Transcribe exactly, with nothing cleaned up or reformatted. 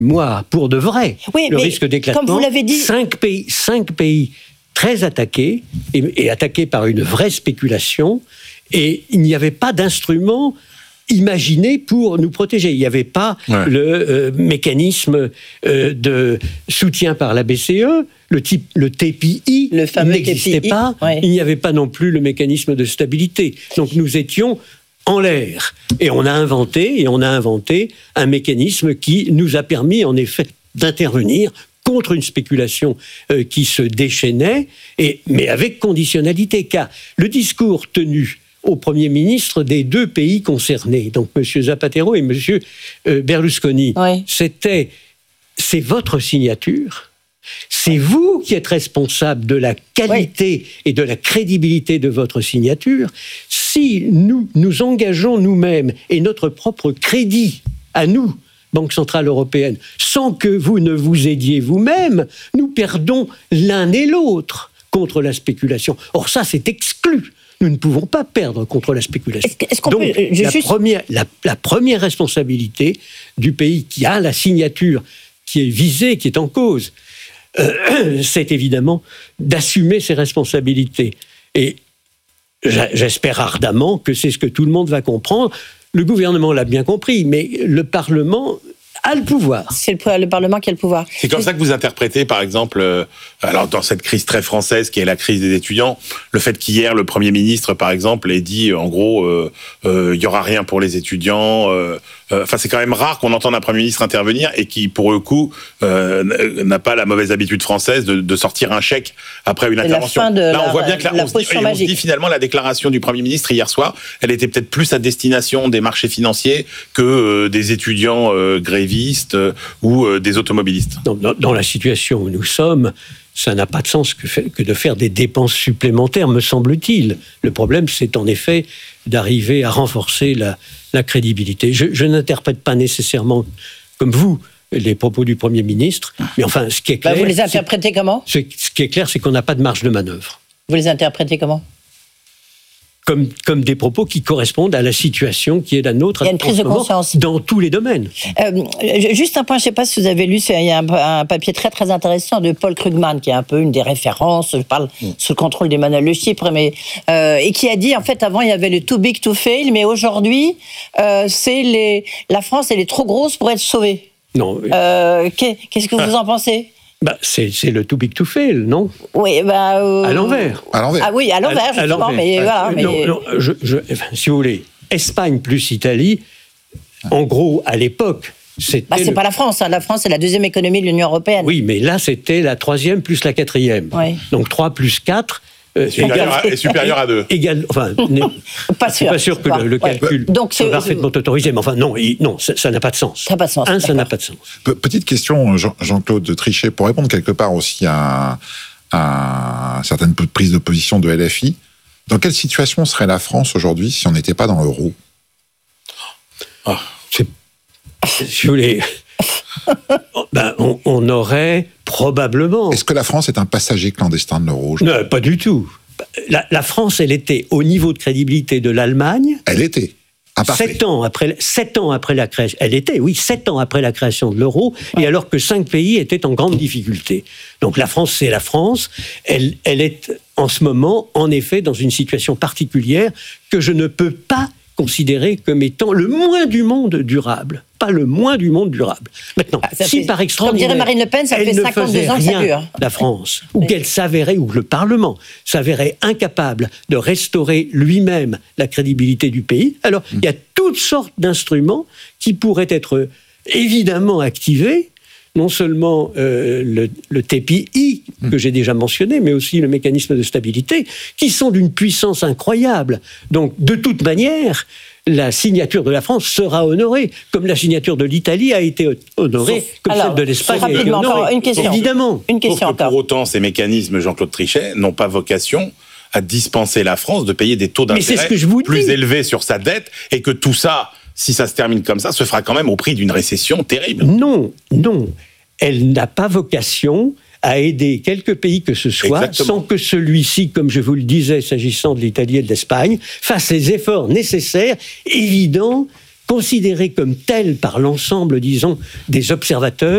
moi, pour de vrai, oui, le risque d'éclatement, comme vous l'avez dit... cinq pays, cinq pays très attaqués, et, et attaqués par une vraie spéculation, et il n'y avait pas d'instrument imaginé pour nous protéger. Il n'y avait pas ouais. le euh, mécanisme euh, de soutien par la B C E, le, type, le T P I, le fameux n'existait T P I, pas. Ouais. Il n'y avait pas non plus le mécanisme de stabilité. Donc nous étions en l'air. Et on a inventé, et on a inventé un mécanisme qui nous a permis, en effet, d'intervenir contre une spéculation euh, qui se déchaînait, et, mais avec conditionnalité, car le discours tenu au Premier ministre des deux pays concernés, donc M. Zapatero et M. Euh, Berlusconi, oui. c'était « c'est votre signature ». C'est vous qui êtes responsable de la qualité oui. et de la crédibilité de votre signature. Si nous nous engageons nous-mêmes et notre propre crédit à nous, Banque Centrale Européenne, sans que vous ne vous aidiez vous-même, nous perdons l'un et l'autre contre la spéculation. Or ça, c'est exclu. Nous ne pouvons pas perdre contre la spéculation. Est-ce, est-ce qu'on Donc, peut, la, juste... première, la, la première responsabilité du pays qui a la signature qui est visée, qui est en cause, Euh, c'est évidemment d'assumer ses responsabilités. Et j'espère ardemment que c'est ce que tout le monde va comprendre. Le gouvernement l'a bien compris, mais le Parlement a le pouvoir. C'est le, le Parlement qui a le pouvoir. C'est comme ça que vous interprétez, par exemple, euh, alors dans cette crise très française qui est la crise des étudiants, le fait qu'hier, le Premier ministre, par exemple, ait dit, en gros, il euh, euh, y aura rien pour les étudiants. Euh, euh, enfin, c'est quand même rare qu'on entende un Premier ministre intervenir et qui, pour le coup, euh, n'a pas la mauvaise habitude française de, de sortir un chèque après une intervention. La fin de Là, la, on voit bien que là, la on, se dit, on se dit finalement la déclaration du Premier ministre hier soir, elle était peut-être plus à destination des marchés financiers que euh, des étudiants euh, grévistes ou euh, des automobilistes. Dans, dans, dans la situation où nous sommes, ça n'a pas de sens que, fait, que de faire des dépenses supplémentaires, me semble-t-il. Le problème, c'est en effet d'arriver à renforcer la, la crédibilité. Je, je n'interprète pas nécessairement, comme vous, les propos du Premier ministre, mais enfin, ce qui est clair... Bah vous les interprétez comment ? Ce qui est clair, c'est qu'on n'a pas de marge de manœuvre. Vous les interprétez comment ? Comme, comme des propos qui correspondent à la situation qui est la nôtre. Il y a une prise de conscience. Dans tous les domaines. Euh, juste un point, je ne sais pas si vous avez lu, il y a un, un papier très très intéressant de Paul Krugman, qui est un peu une des références, je parle mm. sous le contrôle d'Emmanuel Le Chypre, mais, euh, et qui a dit, en fait, avant il y avait le too big to fail, mais aujourd'hui, euh, c'est les, la France, elle est trop grosse pour être sauvée. Non. Euh, qu'est-ce que vous en pensez ? Bah, c'est, c'est le too big to fail, non ? Oui, bah... Euh... À l'envers. À l'envers. Ah oui, à l'envers, à, justement, à l'envers. mais Ah, voilà. Mais... Non, non, je, je, enfin, si vous voulez, Espagne plus Italie, en gros, à l'époque, c'était... Bah, c'est le... pas la France, hein. La France, c'est la deuxième économie de l'Union européenne. Oui, mais là, c'était la troisième plus la quatrième. Oui. Donc trois plus quatre... Euh, supérieur à, est supérieur à deux. Égal, enfin, pas sûr. Pas sûr que pas. le, le calcul ouais. Donc, soit parfaitement autorisé, mais enfin, non, il, non ça, ça n'a pas de sens. Ça n'a pas de sens. Un, ça n'a pas de sens. Petite question, Jean, Jean-Claude Trichet, pour répondre quelque part aussi à, à certaines prises de position de L F I. Dans quelle situation serait la France aujourd'hui si on n'était pas dans l'euro ? Oh, c'est, si vous voulez, ben, on, on aurait probablement... Est-ce que la France est un passager clandestin de l'euro ? Non, pas du tout. La, la France, elle était au niveau de crédibilité de l'Allemagne. Elle était. Sept ans après, sept ans après la création, elle était, oui, sept ans après la création de l'euro, ouais. Et alors que cinq pays étaient en grande difficulté. Donc la France, c'est la France. Elle, elle est en ce moment, en effet, dans une situation particulière que je ne peux pas considérer comme étant le moins du monde durable. Pas le moins du monde durable. Maintenant, ah, si fait, par extraordinaire, comme dirait Marine Le Pen, ça fait cinquante-deux ans que ça dure. La France, ou oui. qu'elle s'avérait, ou le Parlement s'avérait incapable de restaurer lui-même la crédibilité du pays, alors il mmh. y a toutes sortes d'instruments qui pourraient être évidemment activés, non seulement euh, le, le T P I, mmh. que j'ai déjà mentionné, mais aussi le mécanisme de stabilité, qui sont d'une puissance incroyable. Donc, de toute manière, la signature de la France sera honorée, comme la signature de l'Italie a été honorée, Sauf, comme alors, celle de l'Espagne a été honorée. Une question. Évidemment. Une question Sauf que pour autant, ces mécanismes, Jean-Claude Trichet, n'ont pas vocation à dispenser la France de payer des taux d'intérêt plus élevés sur sa dette, et que tout ça, si ça se termine comme ça, se fera quand même au prix d'une récession terrible. Non, non. Elle n'a pas vocation à aider quelques pays que ce soit, Exactement. Sans que celui-ci, comme je vous le disais, s'agissant de l'Italie et de l'Espagne, fasse les efforts nécessaires, évidents, considérés comme tels par l'ensemble, disons, des observateurs,